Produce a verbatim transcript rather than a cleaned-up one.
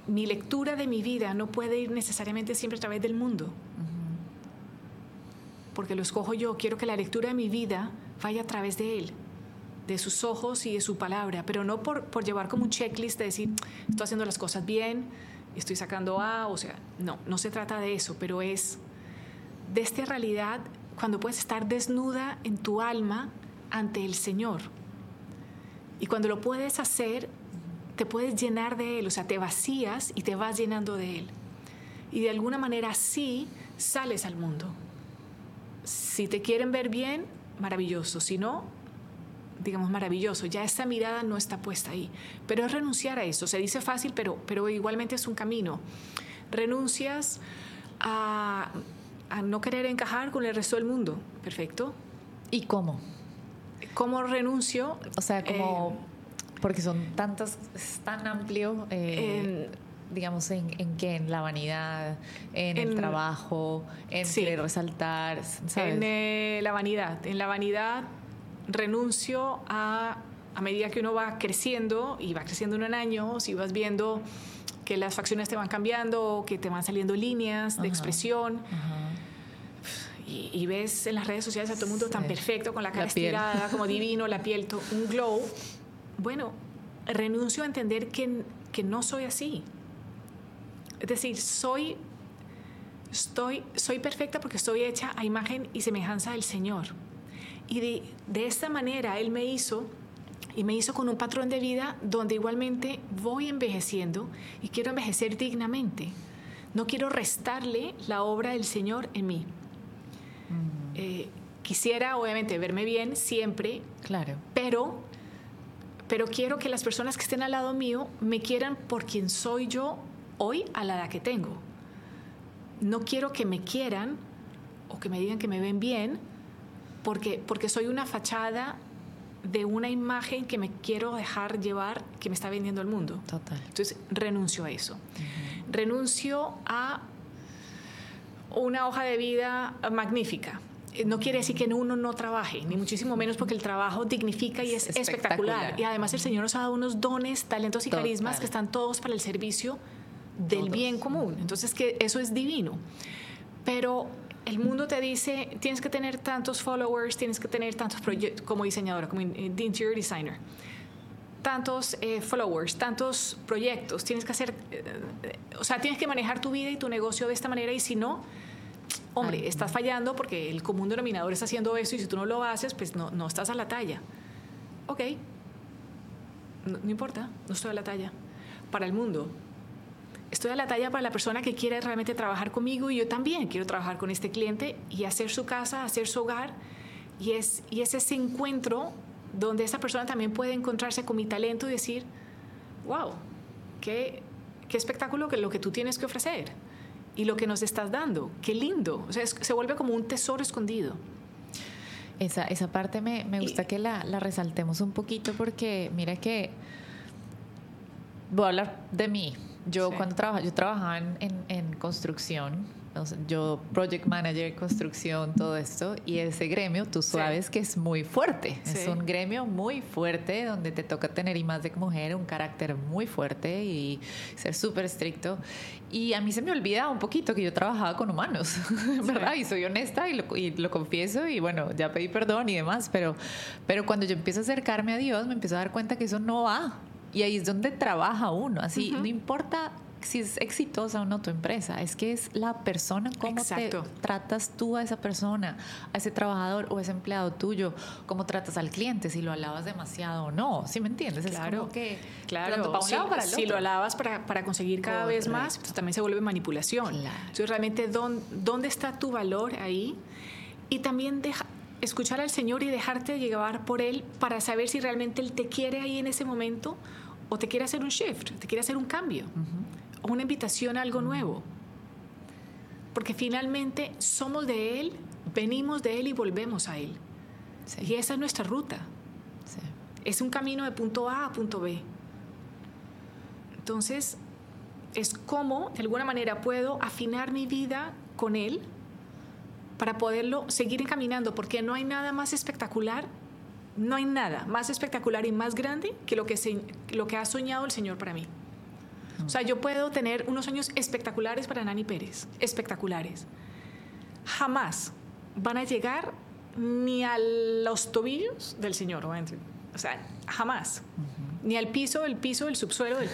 mi lectura de mi vida no puede ir necesariamente siempre a través del mundo. Uh-huh. Porque lo escojo yo. Quiero que la lectura de mi vida vaya a través de Él, de sus ojos y de su palabra, pero no por, por llevar como un checklist de decir, estoy haciendo las cosas bien, estoy sacando A, o sea, no, no se trata de eso, pero es de esta realidad cuando puedes estar desnuda en tu alma ante el Señor. Y cuando lo puedes hacer, te puedes llenar de Él, o sea, te vacías y te vas llenando de Él. Y de alguna manera así sales al mundo. Si te quieren ver bien, maravilloso. Si no, digamos maravilloso. Ya esta mirada no está puesta ahí. Pero es renunciar a eso. Se dice fácil, pero, pero igualmente es un camino. Renuncias a, a no querer encajar con el resto del mundo. Perfecto. ¿Y cómo? ¿Cómo renuncio? O sea, como... Eh, porque son tantos, es tan amplio, eh, en, digamos, ¿en, en qué? En la vanidad, en, en el trabajo, en sí, querer resaltar, ¿sabes? En eh, la vanidad. En la vanidad renuncio a, a medida que uno va creciendo, y va creciendo en años, y vas viendo que las facciones te van cambiando, que te van saliendo líneas de ajá, expresión. Ajá. Y, y ves en las redes sociales a todo el mundo sí, tan perfecto, con la cara la estirada, como divino, la piel, to, un glow. Bueno, renuncio a entender que, que no soy así. Es decir, soy, estoy, soy perfecta porque estoy hecha a imagen y semejanza del Señor. Y de, de esta manera Él me hizo, y me hizo con un patrón de vida donde igualmente voy envejeciendo y quiero envejecer dignamente. No quiero restarle la obra del Señor en mí. Mm. Eh, quisiera, obviamente, verme bien siempre, claro, pero... pero quiero que las personas que estén al lado mío me quieran por quien soy yo hoy a la edad que tengo. No quiero que me quieran o que me digan que me ven bien porque, porque soy una fachada de una imagen que me quiero dejar llevar, que me está vendiendo el mundo. Total. Entonces renuncio a eso. Uh-huh. Renuncio a una hoja de vida magnífica. No quiere decir que uno no trabaje, ni muchísimo menos, porque el trabajo dignifica y es espectacular. espectacular. Y además el Señor nos ha dado unos dones, talentos y Total. carismas que están todos para el servicio del todos. bien común. Entonces, que eso es divino. Pero el mundo te dice, tienes que tener tantos followers, tienes que tener tantos proyectos, como diseñadora, como interior designer, tantos eh, followers, tantos proyectos, tienes que hacer, eh, o sea, tienes que manejar tu vida y tu negocio de esta manera, y si no... Hombre, Ay, estás fallando porque el común denominador está haciendo eso y si tú no lo haces, pues no, no estás a la talla. Ok, no, no importa, no estoy a la talla. Para el mundo, estoy a la talla para la persona que quiere realmente trabajar conmigo, y yo también quiero trabajar con este cliente y hacer su casa, hacer su hogar. Y es, y es ese encuentro donde esa persona también puede encontrarse con mi talento y decir, wow, qué, qué espectáculo que lo que tú tienes que ofrecer. Y lo que nos estás dando, qué lindo. O sea, es, se vuelve como un tesoro escondido. Esa, esa parte me, me gusta y, que la, la resaltemos un poquito, porque mira que voy a hablar de mí. Yo sí. cuando trabajaba, yo trabajaba en, en, en construcción, o sea, yo project manager, construcción, todo esto, y ese gremio, tú sabes sí. que es muy fuerte. Sí. Es un gremio muy fuerte donde te toca tener, y más de mujer, un carácter muy fuerte y ser súper estricto. Y a mí se me olvida un poquito que yo trabajaba con humanos, ¿verdad? Sí. Y soy honesta y lo, y lo confieso, y bueno, ya pedí perdón y demás, pero, pero cuando yo empiezo a acercarme a Dios, me empiezo a dar cuenta que eso no va. Y ahí es donde trabaja uno. Así, uh-huh. no importa si es exitosa o no tu empresa, es que es la persona, cómo Exacto. te tratas tú a esa persona, a ese trabajador o ese empleado tuyo, cómo tratas al cliente, si lo alabas demasiado o no, ¿sí me entiendes? Claro, es como que claro. para un si, lado, para el si otro. lo alabas para, para conseguir cada Correcto. vez más, pues también se vuelve manipulación. Claro. Entonces, realmente, ¿dónde, ¿dónde está tu valor ahí? Y también deja, escuchar al Señor y dejarte llevar por Él para saber si realmente Él te quiere ahí en ese momento, o te quiere hacer un shift, te quiere hacer un cambio. Uh-huh. Una invitación a algo nuevo, porque finalmente somos de Él, venimos de Él y volvemos a Él. Sí. Y esa es nuestra ruta. Sí. Es un camino de punto A a punto B. Entonces, es como, de alguna manera, puedo afinar mi vida con Él para poderlo seguir encaminando, porque no hay nada más espectacular, no hay nada más espectacular y más grande que lo que, se, lo que ha soñado el Señor para mí. O sea, yo puedo tener unos sueños espectaculares para Nani Pérez, espectaculares. Jamás van a llegar ni a los tobillos del señor. O sea, jamás. Uh-huh. Ni al piso, el piso, el subsuelo del